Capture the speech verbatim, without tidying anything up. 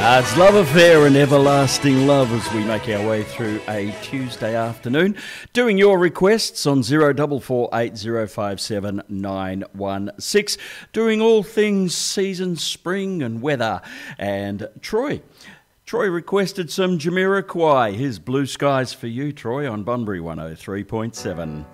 Uh, it's Love Affair and Everlasting Love as we make our way through a Tuesday afternoon. Doing your requests on zero four four eight zero five seven nine one six. Doing all things season, spring and weather. And Troy. Troy requested some Jamiroquai. Here's Blue Skies for you, Troy, on Bunbury one oh three point seven.